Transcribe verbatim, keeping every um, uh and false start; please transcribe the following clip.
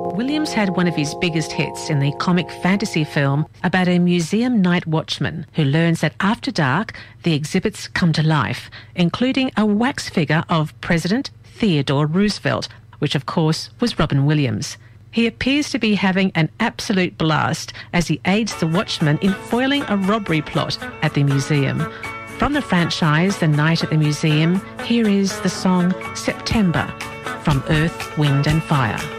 Williams had one of his biggest hits in the comic fantasy film about a museum night watchman who learns that after dark, the exhibits come to life, including a wax figure of President Theodore Roosevelt, which of course was Robin Williams. He appears to be having an absolute blast as he aids the watchman in foiling a robbery plot at the museum. From the franchise The Night at the Museum, here is the song September from Earth, Wind and Fire.